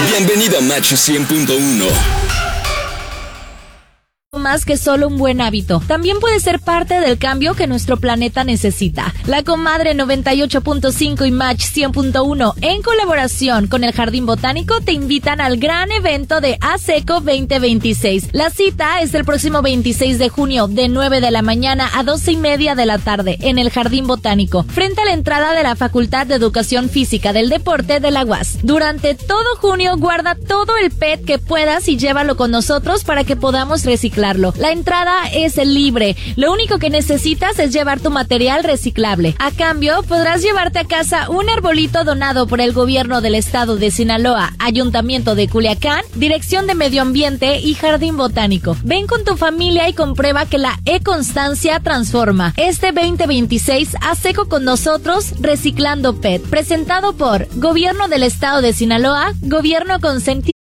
Bienvenido a Match 100.1. Más que solo un buen hábito, también puede ser parte del cambio que nuestro planeta necesita. La Comadre 98.5 y Match 100.1, en colaboración con el Jardín Botánico, te invitan al gran evento de ASECO 2026. La cita es el próximo 26 de junio, de 9 de la mañana a 12:30 de la tarde, en el Jardín Botánico, frente a la entrada de la Facultad de Educación Física del Deporte de la UAS. Durante todo junio, guarda todo el PET que puedas y llévalo con nosotros para que podamos reciclarlo. La entrada es libre. Lo único que necesitas es llevar tu material reciclable. A cambio, podrás llevarte a casa un arbolito donado por el gobierno del estado de Sinaloa, Ayuntamiento de Culiacán, Dirección de Medio Ambiente y Jardín Botánico. Ven con tu familia y comprueba que la e-constancia transforma. Este 2026, ASECO con nosotros, reciclando PET. Presentado por Gobierno del estado de Sinaloa, Gobierno con sentido.